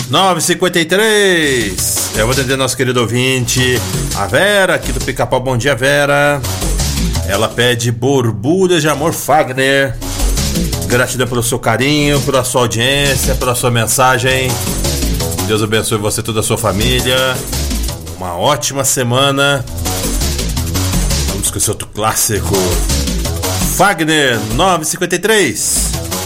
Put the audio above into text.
9h53. Eu vou atender nosso querido ouvinte, a Vera, aqui do Pica-Pau. Bom dia, Vera. Ela pede borbulhas de amor, Fagner. Gratidão pelo seu carinho, pela sua audiência, pela sua mensagem. Deus abençoe você e toda a sua família. Uma ótima semana. Vamos com esse outro clássico. Fagner, 9h53.